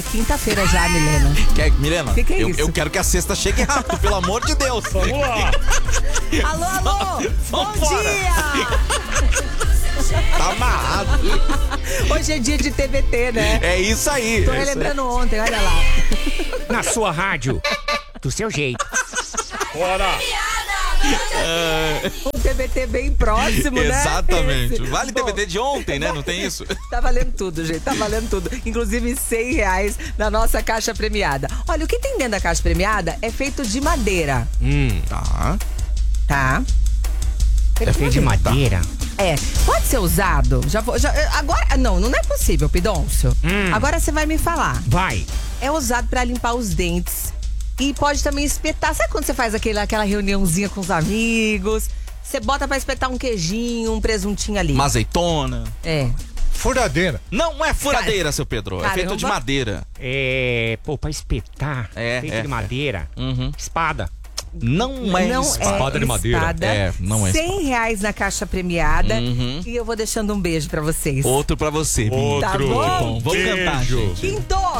é quinta-feira já, Milena. Milena, Que é isso? eu quero que a sexta chegue rápido, pelo amor de Deus. Vamos lá. Alô, bom Vambora. dia! Tá amarrado. Hoje é dia de TBT, né? É isso aí. Tô é isso aí. relembrando ontem, olha lá. Na sua rádio, do seu jeito. Bora. Um TBT bem próximo, né? Exatamente. Esse. Vale Bom, TBT de ontem, né? Não tem isso? Tá valendo tudo, gente. Tá valendo tudo. Inclusive R$100 na nossa caixa premiada. Olha, o que tem dentro da caixa premiada é feito de madeira. Tá. Tá? É feito de madeira. É, pode ser usado? Agora, não é possível, Pidoncio. Agora você vai me falar. Vai. É usado pra limpar os dentes. E pode também espetar. Sabe quando você faz aquela reuniãozinha com os amigos? Você bota pra espetar um queijinho, um presuntinho ali. Uma azeitona. É. Furadeira. Não é furadeira, seu Pedro. É feito de Caramba. madeira. Pra espetar. É, feito é, de madeira. Uhum. Espada. Não é espada de madeira. espada. É, não é R$100 na caixa premiada. Uhum. E eu vou deixando um beijo pra vocês. Outro pra você, Bia. Outro. Tá bom? Vamos cantar, Beijo. gente. Quinto,